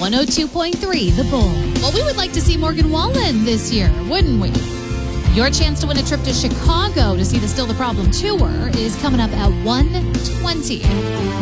102.3 The Bull. Well, we would like to see Morgan Wallen this year, wouldn't we? Your chance to win a trip to Chicago to see the Still the Problem tour is coming up at 1:20.